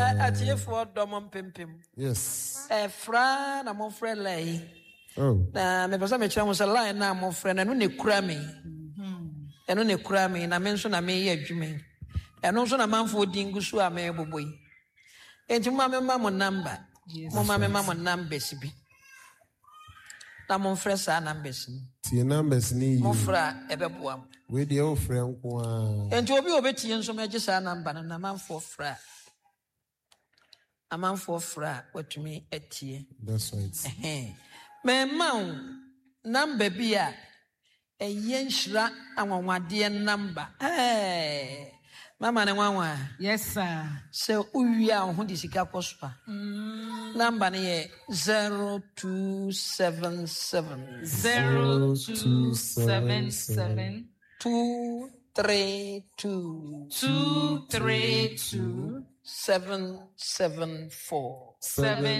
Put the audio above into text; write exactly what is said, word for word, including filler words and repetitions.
atie for domon pimpim. Yes. Eh fra na mo frɛ lay. Oh. Na me pesa me kyerɛ mo sɛ line na mo frɛ na no ne kura me. Mhm. Eno ne kura me na me nso na me yɛ adwuma. Eno nso na manfo dingu so a me boboi. Enti mo ma me ma mo number. Mo ma me ma mo numbers bi. Na mo frɛ sa numbers ni. Tie numbers ni. Mo frɛ ebeboa. We dey o frɛ nko a. Enti obi obetie nso me gye sa number na manfo frɛ. Amanfo frɛ watumi atie. That's right. Eh. Me ma number bi a ɛyɛ nhyira anwanwadeɛ number. Eh. Mama ne nwanwa. Yes sir. So uwi a ho di sika kospa. Mm. Number ne yɛ zero two seven seven zero two seven seven two three two two three two seven seven four seven